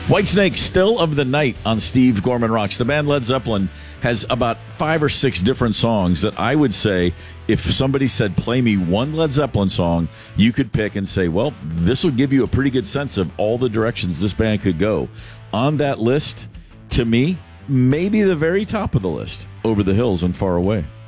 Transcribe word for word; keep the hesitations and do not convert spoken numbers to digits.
Whitesnake, Still of the Night on Steve Gorman Rocks. The band Led Zeppelin has about five or six different songs that I would say if somebody said, play me one Led Zeppelin song, you could pick and say, well, this will give you a pretty good sense of all the directions this band could go. On that list, to me, maybe the very top of the list, Over the Hills and Far Away.